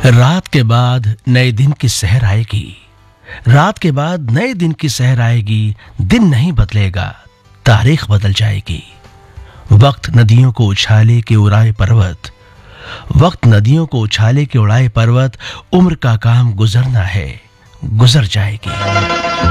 रात के बाद नए दिन की सहर आएगी। रात के बाद नए दिन की सहर आएगी। दिन नहीं बदलेगा, तारीख बदल जाएगी। वक्त नदियों को उछाले के उड़ाए पर्वत, वक्त नदियों को उछाले के उड़ाए पर्वत। उम्र का काम गुजरना है, गुजर जाएगी।